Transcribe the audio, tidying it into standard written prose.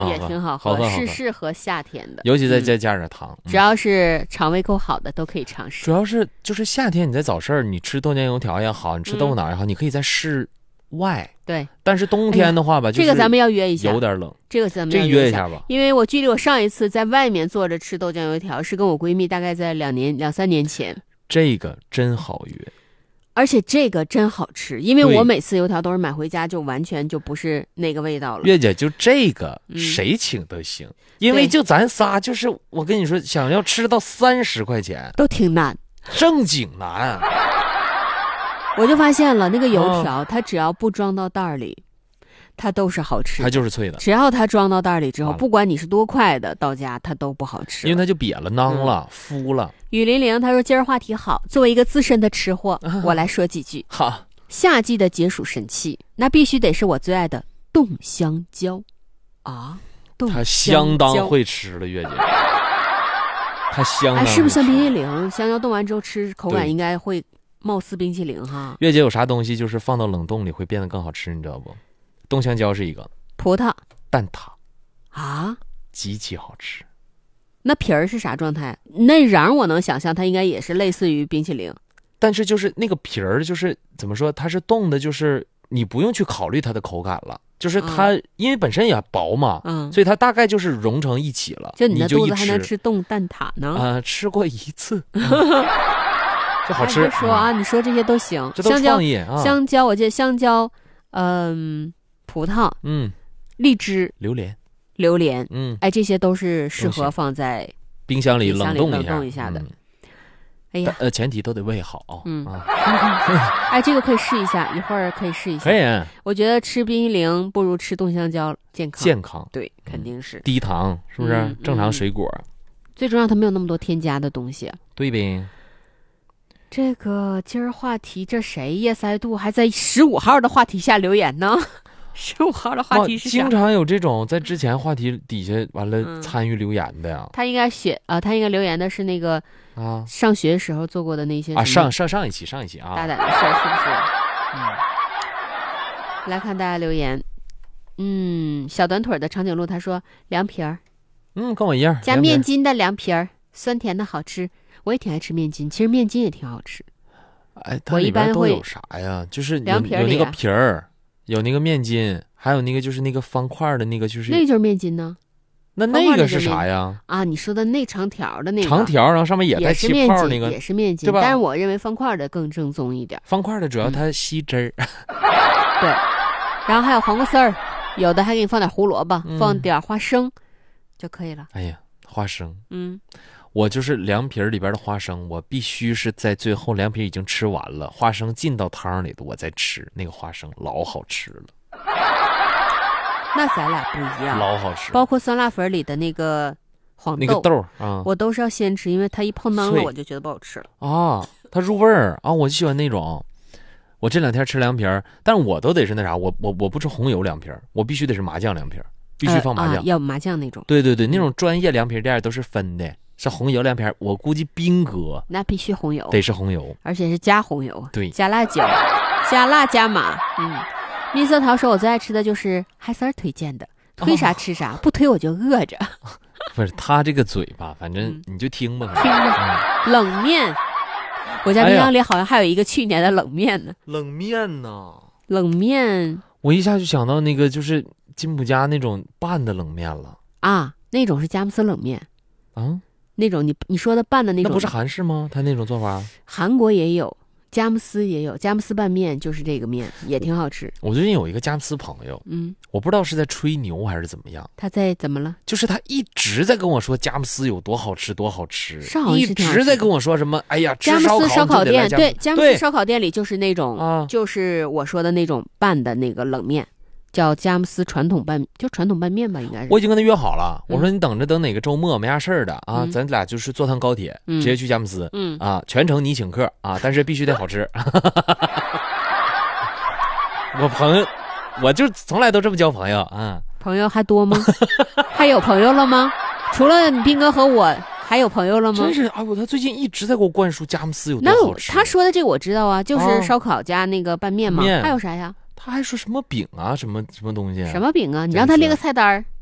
也挺好喝，是适合夏天的， 尤其再加点糖。 只要是肠胃口好的都可以尝试。 主要是就是夏天你在早市你吃豆浆油条也好，你吃豆腐脑也好，你可以在室外。 对， 但是冬天的话吧， 这个咱们要约一下， 有点冷。 这个咱们要约一下吧， 因为我距离我上一次在外面坐着吃豆浆油条是跟我闺蜜，大概在两三年前。 这个真好约。 而且这个真好吃，因为我每次油条都是买回家，就完全就不是那个味道了。 月姐，就这个谁请都行，因为就咱仨，就是我跟你说，想要吃到30块钱都挺难， 正经难。 我就发现了，那个油条它只要不装到袋里，它都是好吃的， 它就是脆的。 只要它装到袋里之后，不管你是多快的到家，它都不好吃， 因为它就瘪了、囊了、麸了。 雨霖铃他说今儿话题好，作为一个资深的吃货，我来说几句。 好， 夏季的解暑神器，那必须得是我最爱的冻香蕉啊！ 他相当会吃了，月姐。他相当是不是像冰淇淋？香蕉冻完之后吃，口感应该会貌似冰淇淋哈。 月姐有啥东西就是放到冷冻里会变得更好吃，你知道不？冻香蕉是一个， 葡萄、 蛋挞啊， 极其好吃。 那皮儿是啥状态？那瓤我能想象，它应该也是类似于冰淇淋， 但是就是那个皮儿，就是怎么说，它是冻的，就是你不用去考虑它的口感了，就是它因为本身也薄嘛，所以它大概就是融成一起了。 就你的肚子还能吃冻蛋挞呢？ 吃过一次，就好吃。 说啊，你说这些都行。 这都创意啊！ 香蕉，我记得香蕉，葡萄，荔枝，榴莲，这些都是适合放在冰箱里冷冻一下的。哎呀， 前提都得喂好。 这个可以试一下，一会儿可以试一下。 可以。 我觉得吃冰淇淋不如吃冻香蕉健康。对，肯定是低糖，是不是？正常水果。 最重要，它没有那么多添加的东西。 对呗。 这个今儿话题，这谁叶塞度还在15号的话题下留言呢？15号的话题是啥？ 经常有这种在之前话题底下完了参与留言的呀。 他应该他应该留言的是那个上学时候做过的那些上一期大胆的事儿，是不是？来看大家留言。小短腿的长颈鹿他说凉皮儿， 跟我一样， 加面筋的凉皮儿，酸甜的好吃。我也挺爱吃面筋，其实面筋也挺好吃。 它里边都有啥呀？就是有那个皮儿。有那个面筋，还有那个就是那个方块的那个，就是那就是面筋呢。 那个是啥呀？ 你说的那长条的那个长条，然后上面也带气泡那个， 也是面筋， 对吧？ 但是我认为方块的更正宗一点。 方块的主要它吸汁儿。 对，然后还有黄瓜丝儿，有的还给你放点胡萝卜，放点花生就可以了。 哎呀，花生，我就是凉皮里边的花生，我必须是在最后凉皮已经吃完了，花生进到汤里的我再吃，那个花生老好吃了。 那咱俩不一样， 老好吃。 包括酸辣粉里的那个黄那个豆我都是要先吃，因为它一碰汤了我就觉得不好吃了它入味儿我就喜欢那种。我这2天吃凉皮但我都得是那啥，我不吃红油凉皮，我必须得是麻酱凉皮，必须放麻酱， 要麻酱那种。 对，那种专业凉皮店都是分的。是红油凉皮，我估计宾哥那必须红油， 得是红油， 而且是加红油， 对， 加辣椒，加辣加麻。蜜色桃说，我最爱吃的就是海三推荐的，推啥吃啥，不推我就饿着。 不是他这个嘴巴，反正你就听吧。 听吧。冷面，我家冰箱里好像还有一个去年的冷面呢。 冷面呢？ 冷面， 我一下就想到那个就是金普家那种拌的冷面了那种是佳木斯冷面那种你说的拌的那种， 那不是韩式吗？他那种做法， 韩国也有，佳木斯也有，佳木斯拌面就是这个面，也挺好吃。 我最近有一个佳木斯朋友，我不知道是在吹牛还是怎么样。 他在怎么了？ 就是他一直在跟我说佳木斯有多好吃，多好吃， 一直在跟我说什么。哎呀， 佳木斯烧烤店，对，佳木斯烧烤店里就是那种，就是我说的那种拌的那个冷面。叫佳木斯传统拌面吧，应该是。 我已经跟他约好了，我说你等哪个周末没啥事儿的咱俩就是坐趟高铁，直接去佳木斯，全程你请客但是必须得好吃。我朋友，我就从来都这么交朋友朋友还多吗？还有朋友了吗？除了你斌哥和我，还有朋友了吗？ 真是他最近一直在给我灌输佳木斯有多好吃。 他说的这个我知道就是烧烤加那个拌面嘛，还有啥呀？ 他还说什么饼什么东西？ 什么饼啊？你让他列个菜单